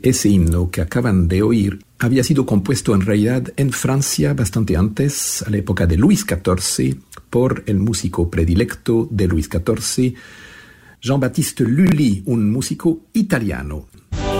Ese himno que acaban de oír había sido compuesto en realidad en Francia bastante antes, a la época de Luis XIV, por el músico predilecto de Luis XIV, Jean-Baptiste Lully, un músico italiano.